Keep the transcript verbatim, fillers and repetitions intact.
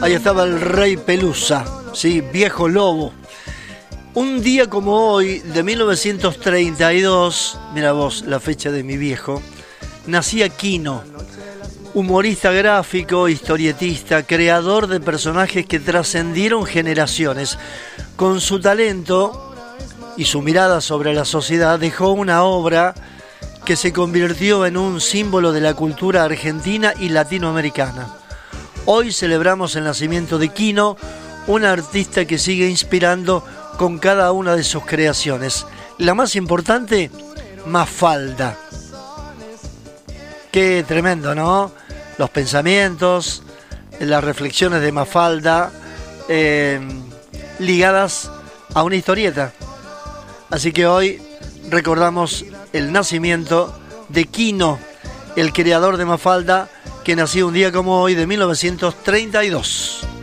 Ahí estaba el Rey Pelusa, sí, Viejo Lobo. Un día como hoy, de mil novecientos treinta y dos, mira vos la fecha de mi viejo, nacía Quino, humorista gráfico, historietista, creador de personajes que trascendieron generaciones. Con su talento y su mirada sobre la sociedad dejó una obra que se convirtió en un símbolo de la cultura argentina y latinoamericana. Hoy celebramos el nacimiento de Quino, un artista que sigue inspirando con cada una de sus creaciones. La más importante, Mafalda. Qué tremendo, ¿no? Los pensamientos, las reflexiones de Mafalda, eh, ligadas a una historieta. Así que hoy recordamos el nacimiento de Quino, el creador de Mafalda, que nació un día como hoy de mil novecientos treinta y dos.